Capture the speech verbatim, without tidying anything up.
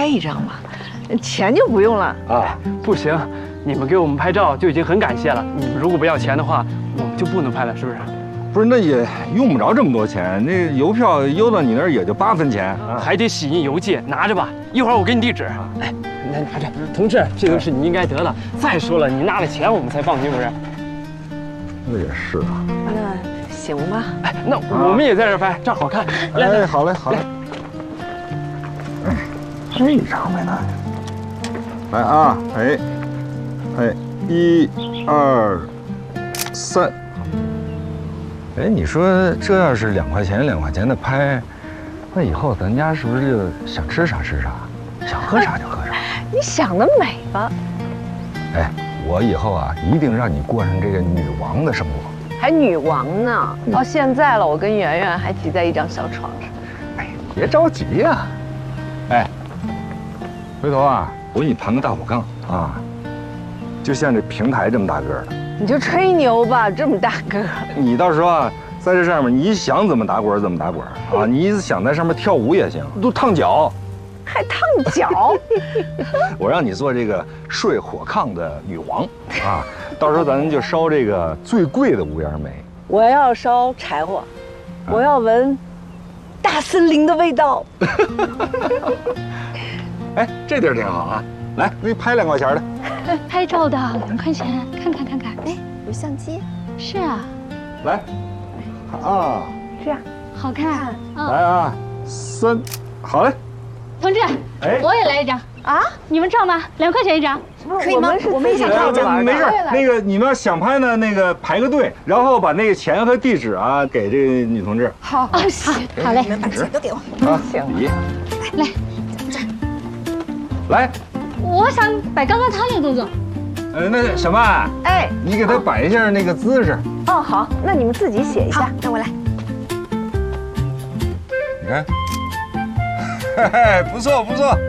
一张吧，钱就不用了。 啊，不行，你们给我们拍照就已经很感谢了。你们如果不要钱的话，我们就不能拍了，是不是？ 不是，那也用不着这么多钱，那邮票邮到你那儿也就八分钱， 还得洗印邮寄，拿着吧，一会儿我给你地址。哎，来拿着，同志，这都是你应该得的。再说了，你拿了钱我们才放心，不是？ 那也是啊。 那行吧。 哎，那我们也在这儿拍，这样好看。 哎，好嘞，好嘞。哎，这张没拿。来啊，哎，哎，一、二、三。哎，你说这要是两块钱两块钱的拍，那以后咱家是不是就想吃啥吃啥，想喝啥就喝啥？ 你想得美吧？ 哎，我以后啊，一定让你过上这个女王的生活。 还女王呢？到现在了，我跟圆圆还挤在一张小床上。 哎，别着急呀。哎，回头啊，我给你盘个大火炕啊，就像这平台这么大个的。 你就吹牛吧，这么大个。 你到时候啊，在这上面，你想怎么打滚怎么打滚啊，你想在上面跳舞也行，都烫脚。 还烫脚？ 我让你做这个睡火炕的女王啊！到时候咱就烧这个最贵的无烟煤。 我要烧柴火，我要闻大森林的味道。 哎，这地儿挺好啊！来，给你拍两块钱的。 拍照的两块钱，看看看看。 哎，有相机。 是啊。 来，啊， 这样好看。 来啊，三，好嘞。 同志， 哎， 我也来一张啊！你们照吗？两块钱一张， 可以吗？我们也想照着。没事，那个你们要想拍呢，那个排个队，然后把那个钱和地址啊给这个女同志。 好， 好，好嘞， 你们把钱都给我。 啊，行，礼。 来， 来。 我想摆刚刚他那个动作。 呃，那小曼， 哎， 你给他摆一下那个姿势。 哦，好，那你们自己写一下， 让我来。 你看。嘿嘿，不错不错，